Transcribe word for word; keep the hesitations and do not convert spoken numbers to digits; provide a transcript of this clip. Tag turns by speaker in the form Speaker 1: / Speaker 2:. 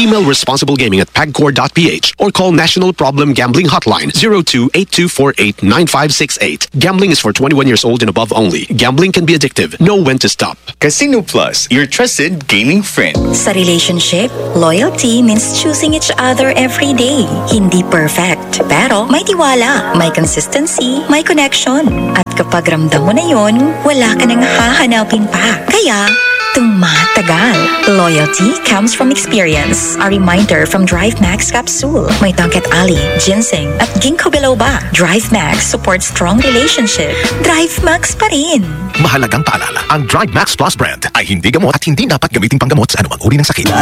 Speaker 1: Email responsiblegaming at pagcor dot p h or call National Problem Gambling Hotline zero two eight two four eight nine five six eight. Gambling is for twenty-one years old and above only. Gambling can be addictive. Know when to stop.
Speaker 2: Casino Plus, your trusted gaming friend.
Speaker 3: Sa relationship, loyalty means choosing each other every day. Hindi perfect, pero may tiwala, may consistency, may connection. At kapag ramdam mo na yun, wala ka nang hahanapin pa. Kaya, tumatagal. Loyalty comes from experience. A reminder from Drive Max Capsule. May Dunket Ali, ginseng, at ginkgo biloba. Drive Max supports strong relationship. Drive Max pa rin.
Speaker 4: Mahalagang paalala, ang Drive Max Plus brand ay hindi gamot at hindi dapat gamitin panggamot sa anumang uri ng sakit.